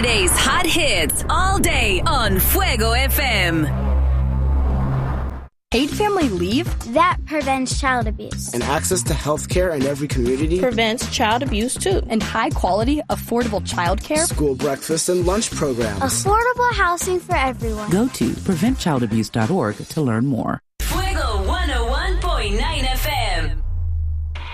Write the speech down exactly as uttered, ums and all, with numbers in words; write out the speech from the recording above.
Saturday's hot hits all day on Fuego F M. Paid family leave? That prevents child abuse. And access to health care in every community? Prevents child abuse, too. And high-quality, affordable child care? School breakfast and lunch programs. Affordable housing for everyone. Go to prevent child abuse dot org to learn more.